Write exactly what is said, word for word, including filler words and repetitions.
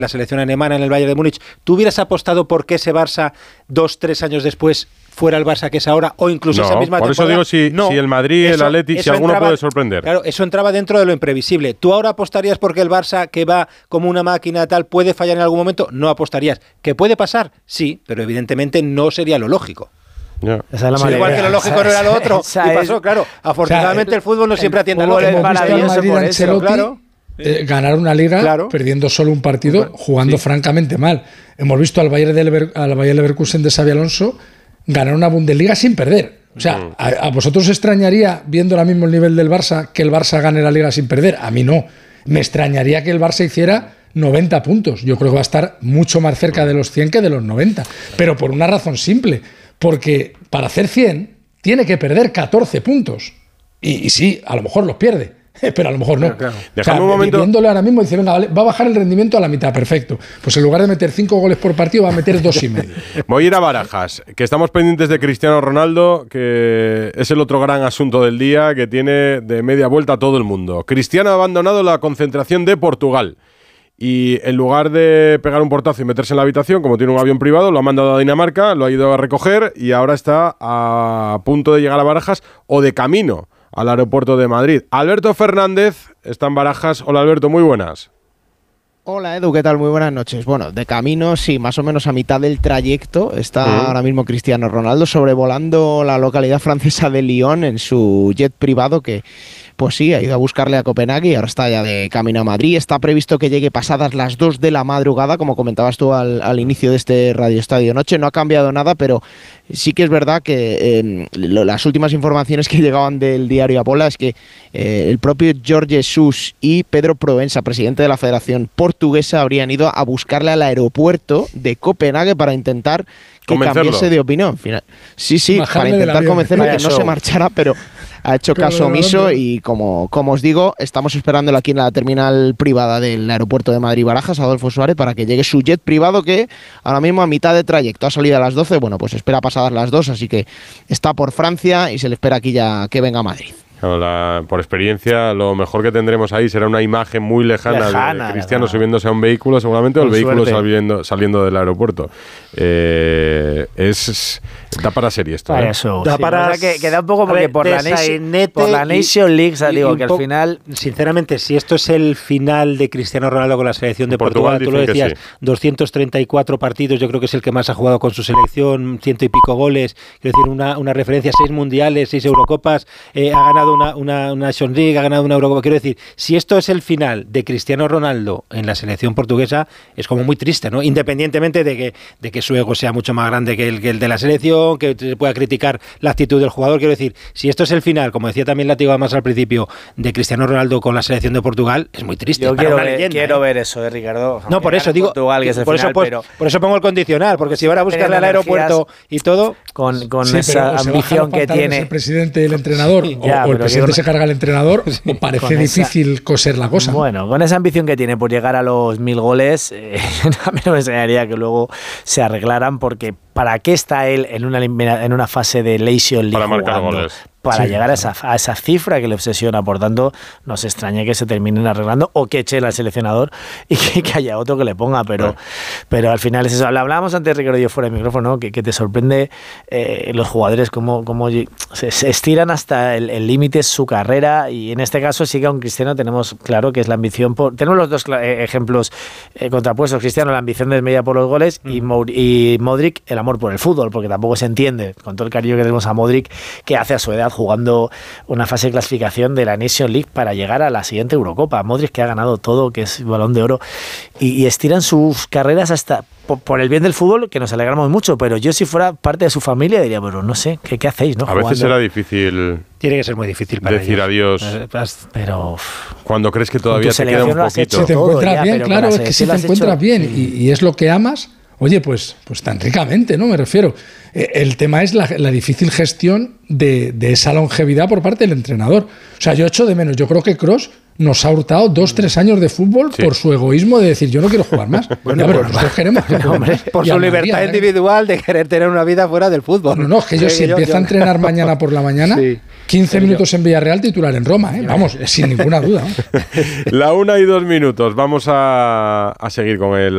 la selección alemana en el Bayern de Múnich, ¿tú hubieras apostado por que ese Barça dos, tres años después fuera el Barça que es ahora, o incluso no, esa misma por temporada? eso digo si, no, si el Madrid, eso, el Atleti, si alguno entraba, puede sorprender. Claro, eso entraba dentro de lo imprevisible. ¿Tú ahora apostarías porque el Barça, que va como una máquina tal, puede fallar en algún momento? No apostarías. ¿Que puede pasar? Sí, pero evidentemente no sería lo lógico. Yeah. Esa es la sí, igual que lo lógico esa, no era lo otro. Y pasó, es, claro. Afortunadamente o sea, el, el fútbol no siempre atiende al lógico. Es maravilloso por eso, claro. Eh, ganar una liga claro. perdiendo solo un partido, jugando sí. francamente mal. Hemos visto al Bayern de Lever, al Bayer Leverkusen de Xabi Alonso ganar una Bundesliga sin perder. O sea, mm. a, a vosotros extrañaría, viendo ahora mismo el nivel del Barça, que el Barça gane la liga sin perder. A mí no. Me extrañaría que el Barça hiciera noventa puntos. Yo creo que va a estar mucho más cerca de los cien que de los noventa. Pero por una razón simple. Porque para hacer cien tiene que perder catorce puntos. Y, y sí, a lo mejor los pierde. Pero a lo mejor no. Claro, claro. O sea, un momento. Viéndole ahora mismo, dice, venga, vale, va a bajar el rendimiento a la mitad, perfecto. Pues en lugar de meter cinco goles por partido, va a meter dos y medio. Voy a ir a Barajas, que estamos pendientes de Cristiano Ronaldo, que es el otro gran asunto del día, que tiene de media vuelta a todo el mundo. Cristiano ha abandonado la concentración de Portugal. Y en lugar de pegar un portazo y meterse en la habitación, como tiene un avión privado, lo ha mandado a Dinamarca, lo ha ido a recoger y ahora está a punto de llegar a Barajas o de camino al aeropuerto de Madrid. Alberto Fernández está en Barajas. Hola Alberto, muy buenas. Hola Edu, ¿qué tal? Muy buenas noches. Bueno, de camino, sí, más o menos a mitad del trayecto está uh-huh. ahora mismo Cristiano Ronaldo sobrevolando la localidad francesa de Lyon en su jet privado que, pues sí, ha ido a buscarle a Copenhague y ahora está ya de camino a Madrid. Está previsto que llegue pasadas las dos de la madrugada, como comentabas tú al, al inicio de este Radio Estadio Noche. No ha cambiado nada, pero sí que es verdad que eh, lo, las últimas informaciones que llegaban del diario Apola es que eh, el propio Jorge Jesus y Pedro Proença, presidente de la Federación Portuguesa, habrían ido a buscarle al aeropuerto de Copenhague para intentar que cambiase de opinión. Final, sí, sí, para intentar convencerle que no se marchara, pero ha hecho caso omiso y como, como os digo, estamos esperándolo aquí en la terminal privada del aeropuerto de Madrid-Barajas, Adolfo Suárez, para que llegue su jet privado que ahora mismo a mitad de trayecto ha salido a las doce, bueno, pues espera pasadas las dos, así que está por Francia y se le espera aquí ya que venga a Madrid. La, por experiencia, lo mejor que tendremos ahí será una imagen muy lejana, lejana de Cristiano lejana. subiéndose a un vehículo, seguramente, o el vehículo saliendo, saliendo del aeropuerto. Eh, es da para serie esto. Para ¿eh? eso. Da, sí, para, que, que da un poco porque por la, nation, por la Nation League, y, digo, y que al final... Sinceramente, si esto es el final de Cristiano Ronaldo con la selección de Portugal, Portugal tú lo decías, sí. doscientos treinta y cuatro partidos, yo creo que es el que más ha jugado con su selección, ciento y pico goles, quiero decir, una, una referencia, seis mundiales, seis Eurocopas, eh, ha ganado Una, una, una Nation League, ha ganado una Eurocopa. Quiero decir, si esto es el final de Cristiano Ronaldo en la selección portuguesa, es como muy triste, ¿no? Independientemente de que, de que su ego sea mucho más grande que el, que el de la selección, que se pueda criticar la actitud del jugador. Quiero decir, si esto es el final, como decía también Látigo más al principio, de Cristiano Ronaldo con la selección de Portugal, es muy triste. Yo para quiero, una ver, leyenda, quiero ¿eh? ver eso, ¿eh, Ricardo? No, por eso digo, Portugal, que es el por, final, eso, pues, pero por eso pongo el condicional, porque si van a buscarle al aeropuerto y todo... Con, con sí, esa ambición que tiene... el presidente y el entrenador, sí, ya, o, o el presidente una... se carga al entrenador, sí, parece difícil esa... coser la cosa. Bueno, con esa ambición que tiene por llegar a los mil goles, eh, a mí no me enseñaría que luego se arreglaran, porque ¿para qué está él en una, en una fase de Nation League para marcar jugando? Goles. Para sí, llegar claro. a, esa, a esa cifra que le obsesiona. Por tanto, no se extrañe que se terminen arreglando o que eche al seleccionador y que, que haya otro que le ponga, pero, sí. pero al final es eso. Lo hablábamos antes, Ricardo y yo, fuera de micrófono, ¿no? que, que te sorprende eh, los jugadores cómo, cómo se, se estiran hasta el límite su carrera, y en este caso sí que a un Cristiano tenemos claro que es la ambición por, tenemos los dos eh, ejemplos eh, contrapuestos. Cristiano, la ambición desmedida por los goles, mm. y, Mo, y Modric, el amor por el fútbol, porque tampoco se entiende, con todo el cariño que tenemos a Modric, que hace a su edad jugando una fase de clasificación de la Nation League para llegar a la siguiente Eurocopa. Modric, que ha ganado todo, que es Balón de Oro, y, y estiran sus carreras hasta por, por el bien del fútbol, que nos alegramos mucho, pero yo si fuera parte de su familia diría, bueno, no sé, ¿qué, qué hacéis? ¿no? A veces será difícil... Tiene que ser muy difícil para decir ellos. adiós. Pero cuando crees que todavía te queda un poquito. Si te encuentras ya, bien, claro, es que si te encuentras hecho... bien y, y es lo que amas, oye, pues, pues tan ricamente, ¿no? Me refiero. El tema es la, la difícil gestión de, de esa longevidad por parte del entrenador. O sea, yo echo de menos. Yo creo que Kroos nos ha hurtado dos, tres años de fútbol sí. por su egoísmo de decir, yo no quiero jugar más. Bueno, ya, pero nosotros queremos que no, hombre, por su libertad día, individual ¿eh? de querer tener una vida fuera del fútbol. No, no, es que yo si yo, empieza yo, a entrenar yo. mañana por la mañana, sí. quince pero minutos yo. en Villarreal, titular en Roma, ¿eh? Vamos, sin ninguna duda. La una y dos minutos. Vamos a, a seguir con el